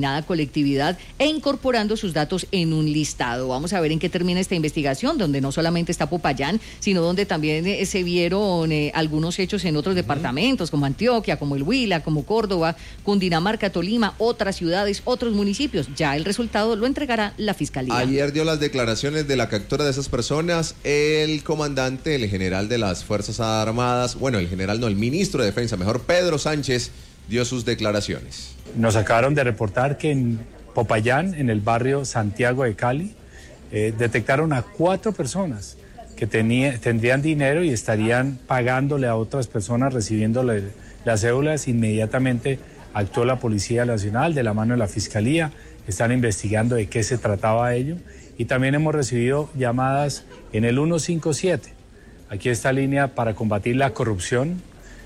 colectividad e incorporando sus datos en un listado. Vamos a ver en qué termina esta investigación, donde no solamente está Popayán, sino donde también se vieron algunos hechos en otros departamentos, como Antioquia, como el Huila, como Córdoba, Cundinamarca, Tolima, otras ciudades, otros municipios. Ya el resultado lo entregará la Fiscalía. Ayer dio las declaraciones de la captura de esas personas el comandante, el general de las Fuerzas Armadas, el ministro de Defensa, Pedro Sánchez, dio sus declaraciones. Nos acabaron de reportar que en Popayán, en el barrio Santiago de Cali, detectaron a 4 personas que tendrían dinero y estarían pagándole a otras personas, recibiéndole las cédulas. Inmediatamente actuó la Policía Nacional de la mano de la Fiscalía, están investigando de qué se trataba ello, y también hemos recibido llamadas en el 157. Aquí está línea para combatir la corrupción.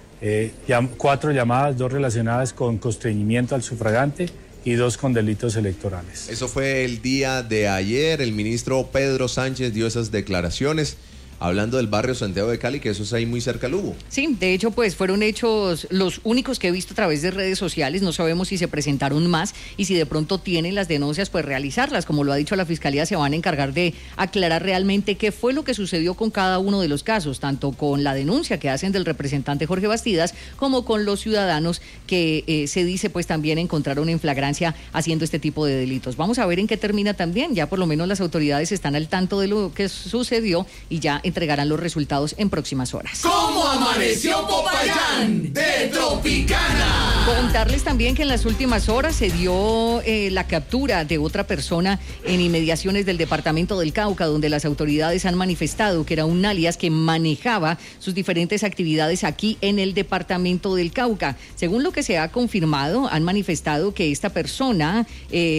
4 llamadas, 2 relacionadas con constreñimiento al sufragante y 2 con delitos electorales. Eso fue el día de ayer. El ministro Pedro Sánchez dio esas declaraciones hablando del barrio Santiago de Cali, que eso es ahí muy cerca al Lugo. Sí, de hecho, pues fueron hechos los únicos que he visto a través de redes sociales. No sabemos si se presentaron más y si de pronto tienen las denuncias, pues realizarlas. Como lo ha dicho la Fiscalía, se van a encargar de aclarar realmente qué fue lo que sucedió con cada uno de los casos, tanto con la denuncia que hacen del representante Jorge Bastidas, como con los ciudadanos que se dice pues también encontraron en flagrancia haciendo este tipo de delitos. Vamos a ver en qué termina también. Ya por lo menos las autoridades están al tanto de lo que sucedió y ya entregarán los resultados en próximas horas. ¿Cómo amaneció Popayán de Tropicana? Contarles también que en las últimas horas se dio la captura de otra persona en inmediaciones del departamento del Cauca, donde las autoridades han manifestado que era un alias que manejaba sus diferentes actividades aquí en el departamento del Cauca. Según lo que se ha confirmado, han manifestado que esta persona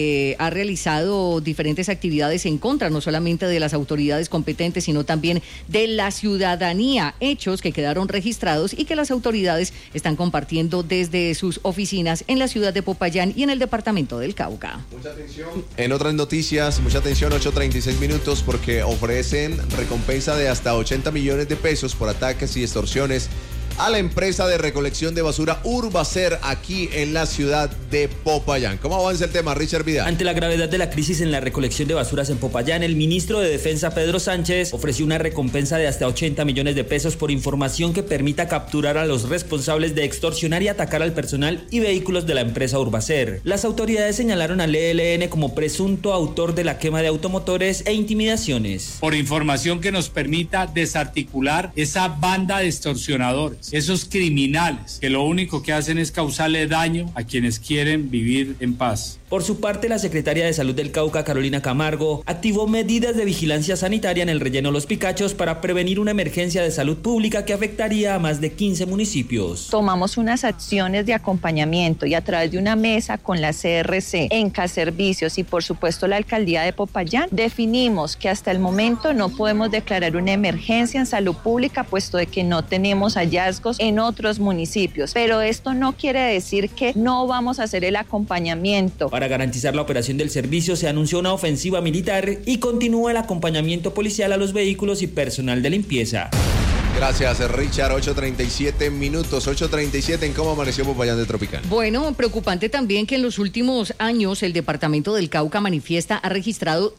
ha realizado diferentes actividades en contra, no solamente de las autoridades competentes, sino también de la ciudadanía, hechos que quedaron registrados y que las autoridades están compartiendo desde sus oficinas en la ciudad de Popayán y en el departamento del Cauca. Mucha atención. En otras noticias, mucha atención, 8:36 minutos, porque ofrecen recompensa de hasta 80 millones de pesos por ataques y extorsiones a la empresa de recolección de basura Urbacer aquí en la ciudad de Popayán. ¿Cómo avanza el tema, Richard Vidal? Ante la gravedad de la crisis en la recolección de basuras en Popayán, el ministro de Defensa, Pedro Sánchez, ofreció una recompensa de hasta 80 millones de pesos por información que permita capturar a los responsables de extorsionar y atacar al personal y vehículos de la empresa Urbacer. Las autoridades señalaron al ELN como presunto autor de la quema de automotores e intimidaciones. Por información que nos permita desarticular esa banda de extorsionadores, esos criminales que lo único que hacen es causarle daño a quienes quieren vivir en paz. Por su parte, la secretaria de Salud del Cauca, Carolina Camargo, activó medidas de vigilancia sanitaria en el relleno Los Picachos para prevenir una emergencia de salud pública que afectaría a más de 15 municipios. Tomamos unas acciones de acompañamiento y a través de una mesa con la CRC, ENCA Servicios y por supuesto la Alcaldía de Popayán, definimos que hasta el momento no podemos declarar una emergencia en salud pública, puesto de que no tenemos hallazgos en otros municipios. Pero esto no quiere decir que no vamos a hacer el acompañamiento. Para garantizar la operación del servicio se anunció una ofensiva militar y continúa el acompañamiento policial a los vehículos y personal de limpieza. Gracias, Richard. 8:37 minutos, 8:37 en cómo amaneció Popayán de Tropicana. Bueno, preocupante también que en los últimos años el departamento del Cauca manifiesta ha registrado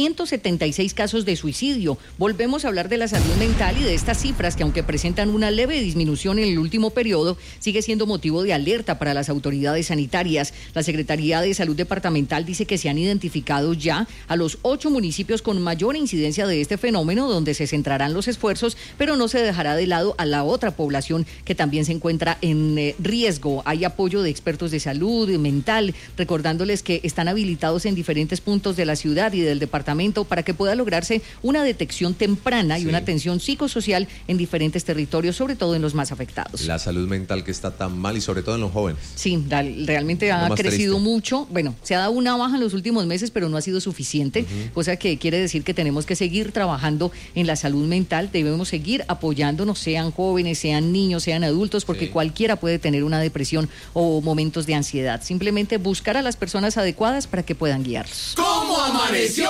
376 casos de suicidio. Volvemos a hablar de la salud mental y de estas cifras que, aunque presentan una leve disminución en el último periodo, sigue siendo motivo de alerta para las autoridades sanitarias. La Secretaría de Salud Departamental dice que se han identificado ya a los 8 municipios con mayor incidencia de este fenómeno, donde se centrarán los esfuerzos, pero no se dejará de lado a la otra población que también se encuentra en riesgo. Hay apoyo de expertos de salud mental, recordándoles que están habilitados en diferentes puntos de la ciudad y del departamento para que pueda lograrse una detección temprana y una atención psicosocial en diferentes territorios, sobre todo en los más afectados. La salud mental que está tan mal y sobre todo en los jóvenes. Sí, realmente ha crecido mucho. Bueno, se ha dado una baja en los últimos meses, pero no ha sido suficiente, cosa que quiere decir que tenemos que seguir trabajando en la salud mental, debemos seguir apoyándonos, sean jóvenes, sean niños, sean adultos, porque cualquiera puede tener una depresión o momentos de ansiedad. Simplemente buscar a las personas adecuadas para que puedan guiarlos. ¿Cómo amaneció